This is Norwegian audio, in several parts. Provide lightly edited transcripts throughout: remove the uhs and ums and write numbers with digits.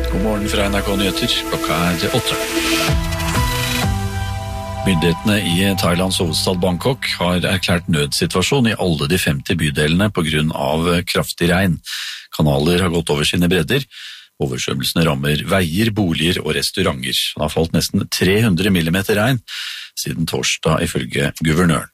God morgen fra NRK Nyheter, klokka 8. Myndighetene i Thailands hovedstad Bangkok har erklært nødsituasjon i alle de 50 bydelene på grunn av kraftig regn. Kanaler har gått over sine bredder. Oversvømmelsene rammer veier, boliger og restauranter. Det har falt nesten 300 millimeter regn siden torsdag ifølge guvernøren.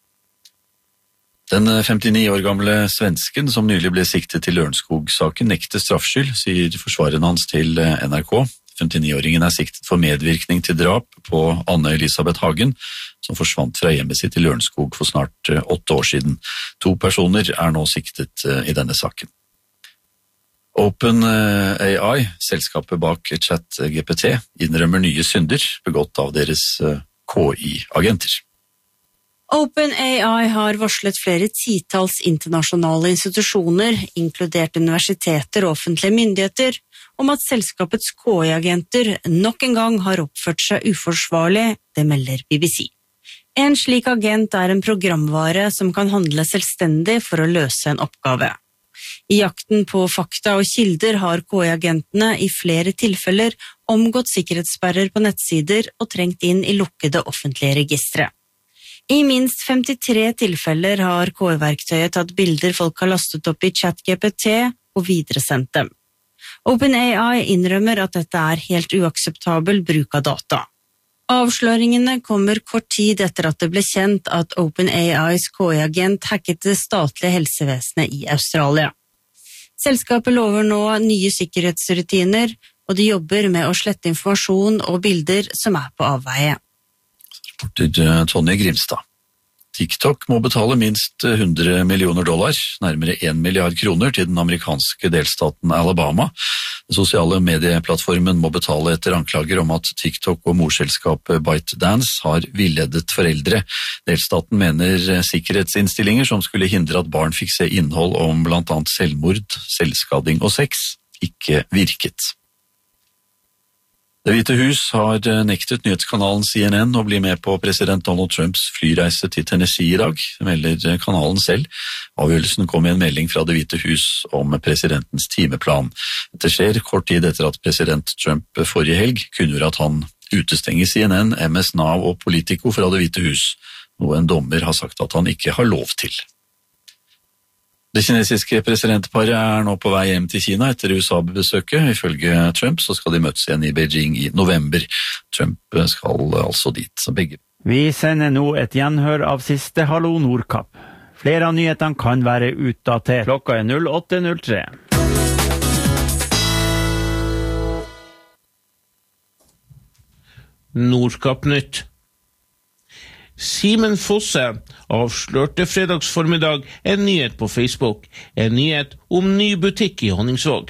Den 59 år gamle svensken som nylig ble siktet til Lørenskog-saken nekter straffskyld, sier forsvareren hans til NRK. 59-åringen er siktet for medvirkning til drap på Anne Elisabeth Hagen, som forsvant fra hjemmet sitt i Lørenskog for snart 8 år siden. 2 personer er nå siktet i denne saken. OpenAI, selskapet bak ChatGPT, innrømmer nye synder begått av deres KI-agenter. OpenAI har varslet flere titalls internasjonale institusjoner, inkludert universiteter og offentlige myndigheter, om at selskapets KI-agenter nok en gang har oppført seg uforsvarlig, det melder BBC. En slik agent er en programvare som kan handle selvstendig for å løse en oppgave. I jakten på fakta og kilder har KI-agentene i flere tilfeller omgått sikkerhetssperrer på nettsider og trengt inn i lukkede offentlige registre. I minst 53 tilfeller har KI-verktøyet tatt bilder folk har lastet opp i ChatGPT og videresendt dem. OpenAI innrømmer at dette er helt uakseptabel bruk av data. Avsløringene kommer kort tid etter at det ble kjent at OpenAIs KI-agent hacket det statlige helsevesenet i Australia. Selskapet lover nå nye sikkerhetsrutiner, og de jobber med å slette informasjon og bilder som er på avveie. Reporter Tonje Grimstad. TikTok må betale minst $100 millioner, nærmere 1 milliard kroner til den amerikanske delstaten Alabama. Den sosiale medieplattformen må betale etter anklager om at TikTok og morselskapet ByteDance har villedet foreldre. Delstaten mener sikkerhetsinnstillinger som skulle hindre at barn fikk se innhold om blant annet selvmord, selvskading og sex, ikke virket. Det Hvite hus har nektet nyhetskanalen CNN å bli med på president Donald Trumps flyreise til Tennessee i dag, melder kanalen selv. Avgjørelsen kom i en melding fra Det Hvite hus om presidentens timeplan. Dette skjer kort tid etter at president Trump forrige helg kunngjorde at han utestenger CNN, MS Now og Politico fra Det Hvite hus, noe en dommer har sagt at han ikke har lov til. Det kinesiske presidentparet er nå på vei hjem til Kina etter USA-besøket. Ifølge Trump så skal de møtes igjen i Beijing i november. Trump skal altså dit, begge. Vi sender nå et gjenhør av siste Hallo Nordkapp. Flere av nyhetene kan være utdatert. Klokka er 08:03. Nordkapp-nytt. Simen Fosse avslørte fredagsformiddag en nyhet på Facebook, en nyhet om ny butikk i Honningsvåg.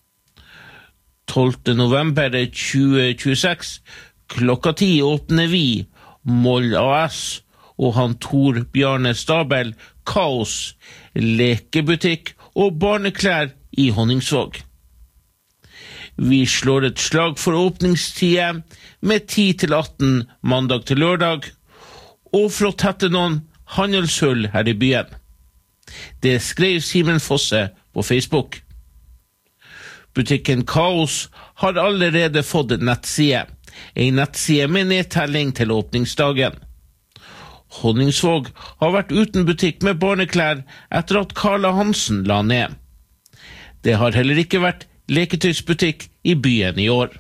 12. november 2026, klokka 10 åpner vi, Moll AS og han Tor Bjarne Stabel, Kaos, lekebutikk og barneklær i Honningsvåg. Vi slår et slag for åpningstider med 10 til 18 mandag til lørdag, og for å tette noen handelshull her i byen. Det skrev Simen Fosse på Facebook. Butikken Kaos har allerede fått en nettside. En nettside med nedtelling til åpningsdagen. Honningsvåg har vært uten butikk med barneklær etter at Karla Hansen la ned. Det har heller ikke vært leketøysbutikk i byen i år.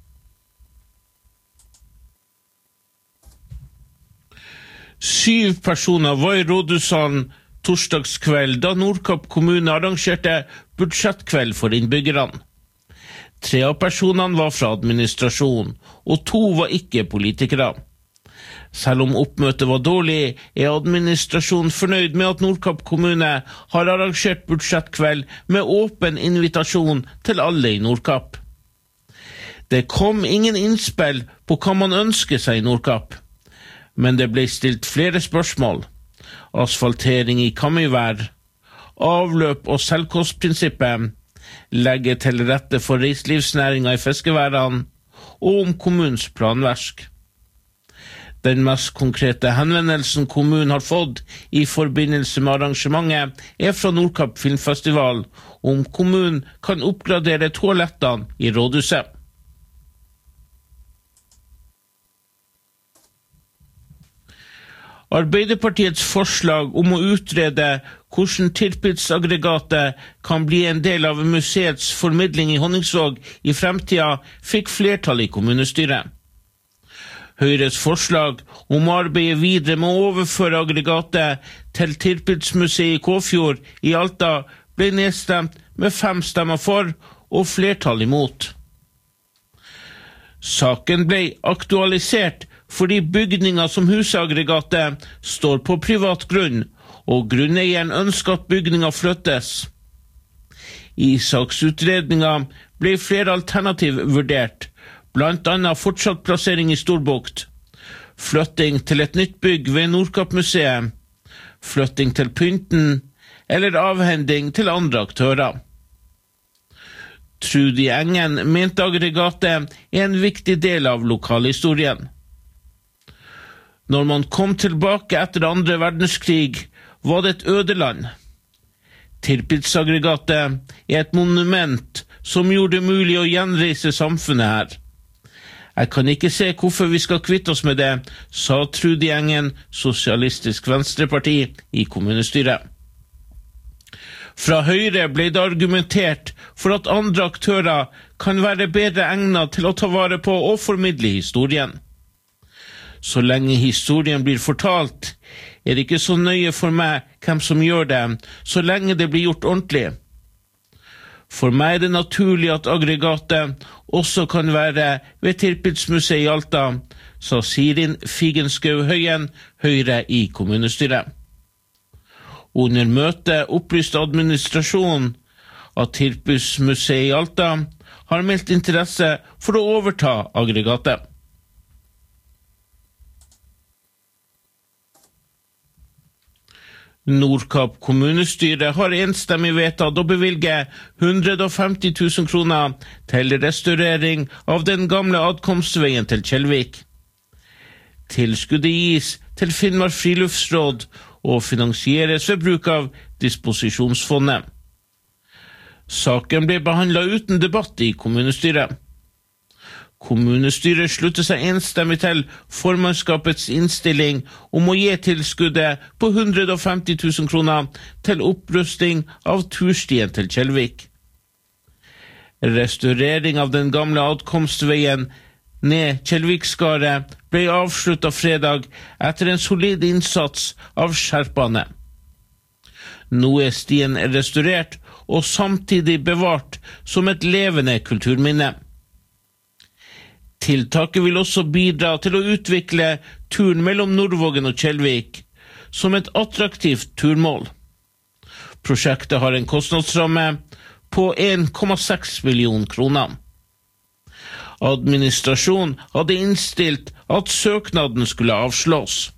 Syv personer var i rådhussalen torsdagskveld da Nordkapp kommune arrangerte budsjettkveld for innbyggerne. 3 av personene var fra administrasjon, og 2 var ikke politikere. Selv om oppmøtet var dårlig, er administrasjonen fornøyd med at Nordkapp kommune har arrangert budsjettkveld med åpen invitasjon til alle i Nordkapp. Det kom ingen innspill på hva man ønsker seg i Nordkapp. Men det ble stilt flere spørsmål. Asfaltering i Kamøyvær, avløp og selvkostprinsippet, legge til rette for reiselivsnæringen i fiskeværene, og om kommunens planverk. Den mest konkrete henvendelsen kommunen har fått i forbindelse med arrangementet er fra Nordkapp Filmfestival om kommunen kan oppgradere toalettene i rådhuset. Arbeiderpartiets forslag om å utrede hvordan Tirpitz-aggregatet kan bli en del av museets formidling i Honningsvåg i fremtiden fikk flertall i kommunestyret. Høyres forslag om å arbeide videre med å overføre aggregatet til Tirpitz-museet i Kåfjord i Alta ble nedstemt med 5 stemmer for og flertall imot. Saken ble aktualisert fordi bygninga som husaggregatet står på privat grunn, og grunneieren ønsker at bygninga flyttes. I saksutredninga ble flere alternativ vurdert, blant annet fortsatt plassering i Storbukt, flytting til et nytt bygg ved Nordkapp-museet, flytting til Pynten eller avhending til andre aktører. Trudy Engen mente aggregatet er en viktig del av lokalhistorien. Når man kom tilbake etter andre verdenskrig, var det et ødeland. Tirpitz-aggregatet er et monument som gjorde det mulig å gjenreise samfunnet her. Jeg kan ikke se hvorfor vi skal kvitte oss med det, sa Trudy Engen, Sosialistisk Venstreparti, i kommunestyret. Fra Høyre ble det argumentert for at andre aktører kan være bedre egnet til å ta vare på og formidle historien. Så lenge historien blir fortalt, er det ikke så nøye for meg hvem som gjør det, så lenge det blir gjort ordentlig. For meg er det naturlig at aggregatet også kan være ved Tirpitz-museet i Alta, sa Sirin Figenschou Høyen, Høyre i kommunestyret. Under møtet opplyste administrasjonen at Tirpitz-museet i Alta har meldt interesse for å overta aggregatet. Nordkapp kommunestyre har enstemmig vedtatt å bevilge 150 000 kroner til restaurering av den gamle adkomstveien til Kjellvik. Tilskuddet gis til Finnmark Friluftsråd og finansieres ved bruk av disposisjonsfondet. Saken ble behandlet uten debatt i kommunestyret. Kommunestyret slutter seg enstemmig til formannskapets innstilling om å gi tilskuddet på 150 000 kroner til opprusting av turstien til Kjellvik. Restaurering av den gamle adkomstveien ned Kjellvikskaret ble avsluttet fredag etter en solid innsats av skjerpene. Nå er stien restaurert og samtidig bevart som et levende kulturminne. Tiltaket vil også bidra til å utvikle turen mellom Nordvågen og Kjellvik som et attraktivt turmål. Prosjektet har en kostnadsramme på 1,6 million kroner. Administrasjonen hadde innstilt at søknaden skulle avslås.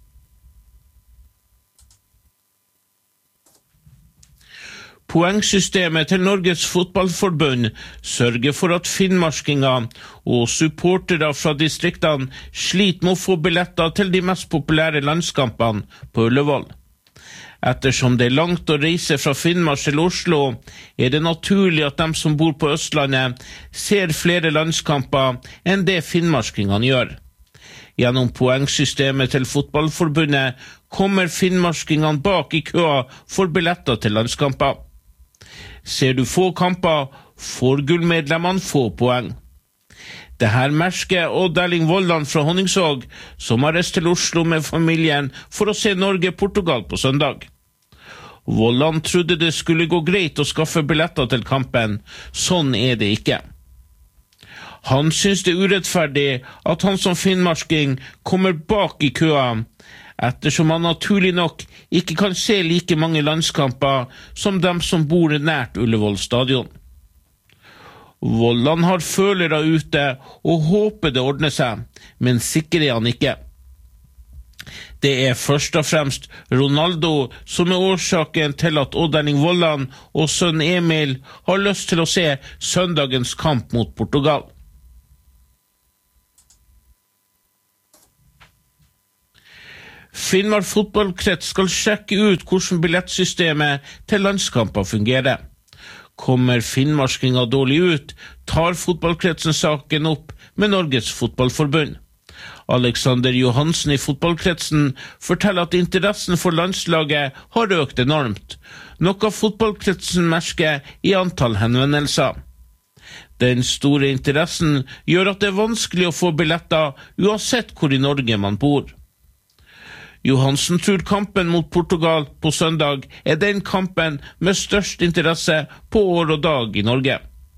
Poengsystemet til Norges Fotballforbund sørger for at finnmarkinger og supportere fra distriktene sliter med å få billetter til de mest populære landskampene på Ullevål. Ettersom det er langt å reise fra Finnmark til Oslo, er det naturlig at de som bor på Østlandet ser flere landskamper enn det finnmarkingene gjør. Gjennom poengsystemet til Fotballforbundet kommer finnmarkingene bak i køa for billetter til landskamper. Ser du få kamper, får gullmedlemmene få poeng. Det her merker Odd Erling Vollan fra Honningsvåg, som har reist til Oslo med familien for å se Norge-Portugal på søndag. Vollan trodde det skulle gå greit å skaffe billetter til kampen. Sånn er det ikke. Han synes det er urettferdig at han som finnmarking kommer bak i køa, ettersom han naturlig nok ikke kan se like mange landskamper som dem som bor nært Ullevål stadion. Vollan har følere ute og håper det ordner seg, men sikker er han ikke. Det er først og fremst Ronaldo som er årsaken til at Odd Erling Vollan og sønn Emil har lyst til å se søndagens kamp mot Portugal. Finnmark fotballkrets skal sjekke ut hvordan billettsystemet til landskamper fungerer. Kommer finnmarkinga dårlig ut, tar fotballkretsen saken opp med Norges fotballforbund. Alexander Johansen i fotballkretsen forteller at interessen for landslaget har økt enormt, noe fotballkretsen merker i antall henvendelser. Den store interessen gjør at det er vanskelig å få billetter uansett hvor i Norge man bor. Johansen tror kampen mot Portugal på søndag er den kampen med størst interesse på år og dag i Norge.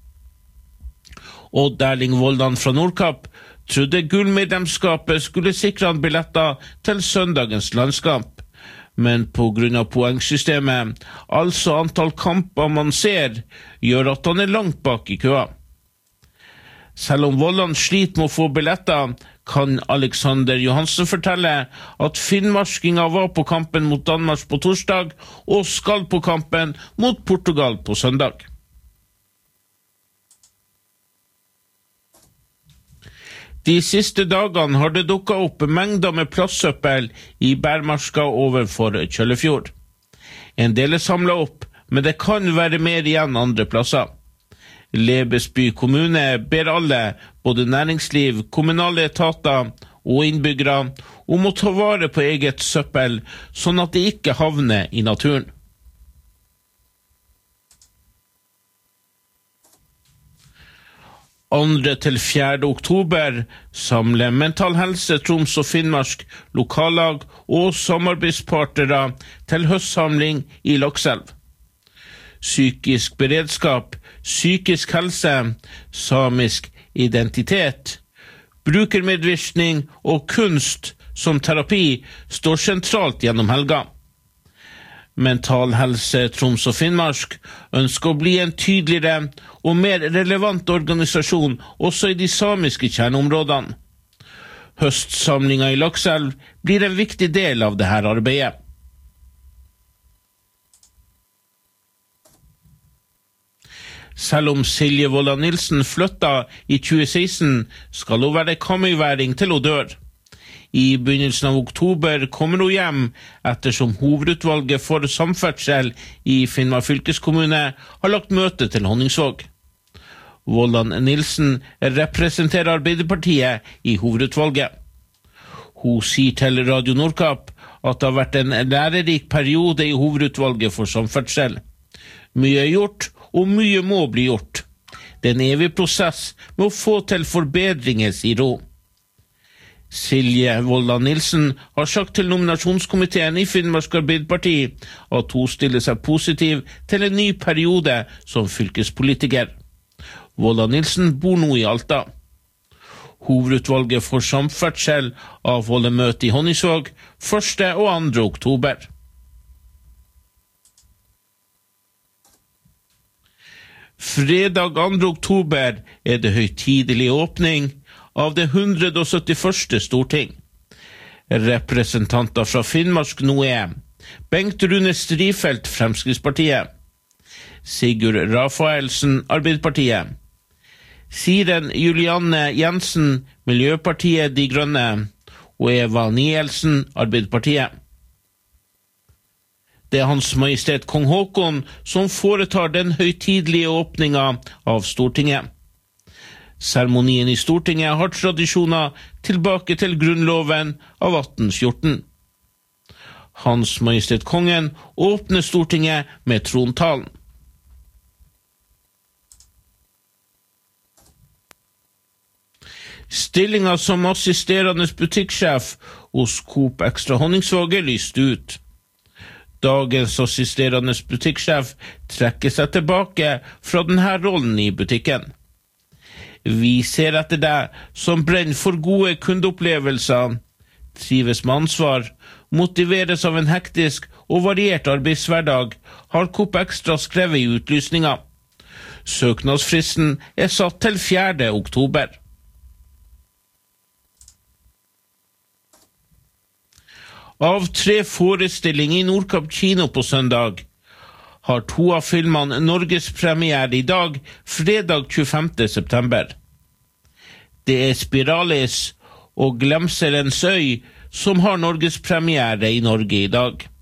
Odd Erling Voldan fra Nordkapp trodde gullmedlemskapet skulle sikre han billetter til søndagens landskamp, men på grunn av poengsystemet, altså antall kamper man ser, gjør at han er langt bak i køa. Selv om Vollan sliter med å få billetter, kan Alexander Johansen fortelle at finnmarkinga var på kampen mot Danmark på torsdag og skal på kampen mot Portugal på søndag. De siste dagene har det dukket opp mengder med plastsøppel i bærmarska overfor Kjøllefjord. En del er samlet opp, men det kan være mer igjen andre plasser. Lebesby kommune ber alle, både næringsliv, kommunale etater og innbyggere, om å ta vare på eget søppel, sånn at det ikke havner i naturen. Andre til 4. oktober samler Mental Helse Troms og Finnmark lokallag og samarbeidspartnere til høstsamling i Lakselv. Psykisk beredskap, psykisk helse, samisk identitet, brukermedvirkning og kunst som terapi står sentralt gjennom helga. Mental Helse Troms og Finnmark ønsker å bli en tydeligere og mer relevant organisasjon også i de samiske kjerneområdene. Høstsamlinga i Lakselv blir en viktig del av dette arbeidet. Selv om Silje Vollan Nilsen flytta i 2016, skal hun være kamøyværing til hun dør. I begynnelsen av oktober kommer hun hjem, ettersom hovedutvalget for samferdsel i Finnmark fylkeskommune har lagt møte til Honningsvåg. Vollan Nilsen representerer Arbeiderpartiet i hovedutvalget. Hun sier til Radio Nordkapp at det har vært en lærerik periode i hovedutvalget for samferdsel. Mye er gjort, og mye må bli gjort. Det er en evig prosess med å få til forbedringer, sier hun. Silje Vollan Nilsen har sagt til nominasjonskomiteen i Finnmark Arbeiderparti at hun stiller seg positiv til en ny periode som fylkespolitiker. Vollan Nilsen bor nå i Alta. Hovedutvalget for samferdsel avholder møte i Honningsvåg 1. og 2. oktober. Fredag 2. oktober er det høytidelig åpning av det 171. storting. Representanter fra Finnmark nå er Bengt Rune Strifeldt, Fremskrittspartiet, Sigurd Rafaelsen, Arbeiderpartiet, Siren Julianne Jensen, Miljøpartiet De Grønne, og Eva Nielsen, Arbeiderpartiet. Det er Hans Majestet Kong Håkon som foretar den høytidelige åpninga av Stortinget. Seremonien i Stortinget har tradisjoner tilbake til grunnloven av 1814. Hans Majestet Kongen åpner Stortinget med trontalen. Stillinga som assisterende butikksjef hos Coop Extra Honningsvåg er lyst ut. Dagens assisterende butikksjef trekker seg tilbake fra denne rollen i butikken. Vi ser etter deg som brenner for gode kundeopplevelser, trives med ansvar, motiveres av en hektisk og variert arbeidshverdag, har Coop Extra skrevet i utlysninga. Søknadsfristen er satt til 4. oktober. Av 3 forestillinger i Nordkapp kino på søndag, har 2 av filmene norgespremiere i dag, fredag 25. september. Det er Spiralis og Glemselens øy som har norgespremiere i Norge i dag.